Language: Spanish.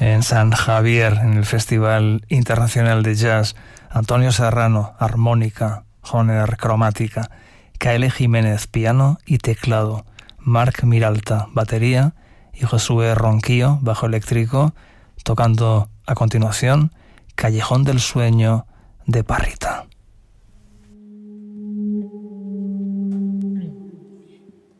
en San Javier, en el Festival Internacional de Jazz. Antonio Serrano, armónica, Hohner, cromática. Kaele Jiménez, piano y teclado. Marc Miralta, batería. Y Josué Ronquillo, bajo eléctrico, tocando a continuación Callejón del Sueño de Parrita.